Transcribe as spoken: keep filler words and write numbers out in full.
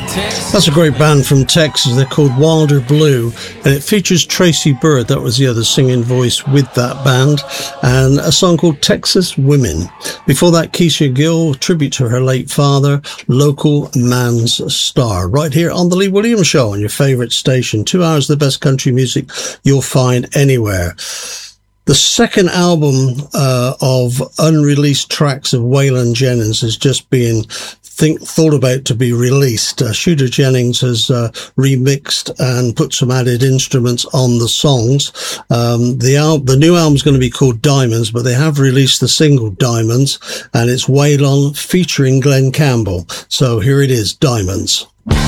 That's a great band from Texas. They're called Wilder Blue, and it features Tracy Byrd. That was the other singing voice with that band, and a song called Texas Women. Before that, Keisha Gill, tribute to her late father, Local Man's Star, right here on The Lee Williams Show on your favourite station. Two hours of the best country music you'll find anywhere. The second album uh, of unreleased tracks of Waylon Jennings is just being think thought about to be released. Uh, Shooter Jennings has uh, remixed and put some added instruments on the songs. Um, the al- the new album is going to be called Diamonds, but they have released the single Diamonds, and it's Waylon featuring Glenn Campbell. So here it is, Diamonds.